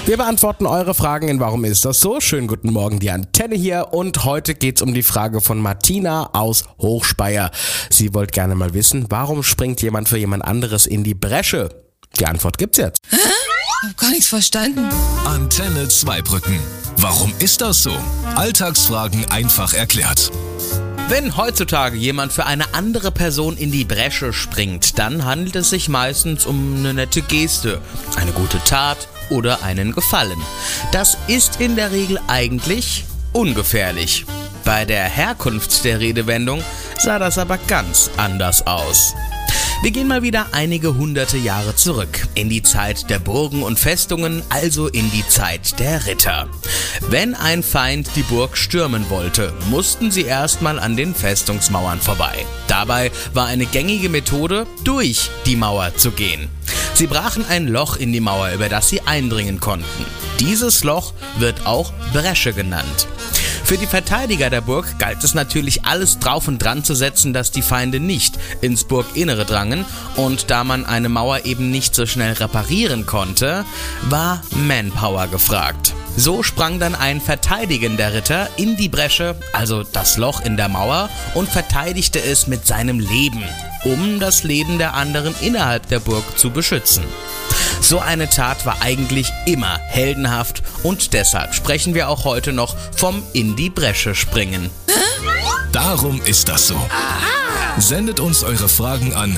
Wir beantworten eure Fragen in Warum ist das so? Schönen guten Morgen, die Antenne hier. Und heute geht's um die Frage von Martina aus Hochspeyer. Sie wollte gerne mal wissen, warum springt jemand für jemand anderes in die Bresche? Die Antwort gibt's jetzt. Hä? Ich hab gar nichts verstanden. Antenne Zweibrücken. Warum ist das so? Alltagsfragen einfach erklärt. Wenn heutzutage jemand für eine andere Person in die Bresche springt, dann handelt es sich meistens um eine nette Geste, eine gute Tat oder einen Gefallen. Das ist in der Regel eigentlich ungefährlich. Bei der Herkunft der Redewendung sah das aber ganz anders aus. Wir gehen mal wieder einige hunderte Jahre zurück, in die Zeit der Burgen und Festungen, also in die Zeit der Ritter. Wenn ein Feind die Burg stürmen wollte, mussten sie erstmal an den Festungsmauern vorbei. Dabei war eine gängige Methode, durch die Mauer zu gehen. Sie brachen ein Loch in die Mauer, über das sie eindringen konnten. Dieses Loch wird auch Bresche genannt. Für die Verteidiger der Burg galt es natürlich, alles drauf und dran zu setzen, dass die Feinde nicht ins Burginnere drangen, und da man eine Mauer eben nicht so schnell reparieren konnte, war Manpower gefragt. So sprang dann ein verteidigender Ritter in die Bresche, also das Loch in der Mauer, und verteidigte es mit seinem Leben, um das Leben der anderen innerhalb der Burg zu beschützen. So eine Tat war eigentlich immer heldenhaft, und deshalb sprechen wir auch heute noch vom in die Bresche springen. Darum ist das so. Sendet uns eure Fragen an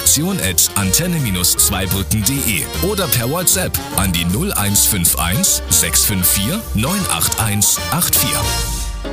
redaktion@antenne-zweibrücken.de oder per WhatsApp an die 0151 654 98184.